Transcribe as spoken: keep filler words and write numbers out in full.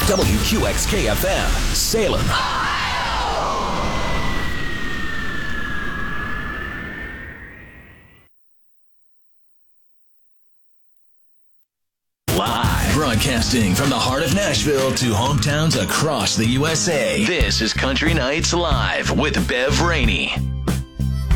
W Q X K F M, Salem. Live. Broadcasting from the heart of Nashville to hometowns across the U S A. This is Country Nights Live with Bev Rainey.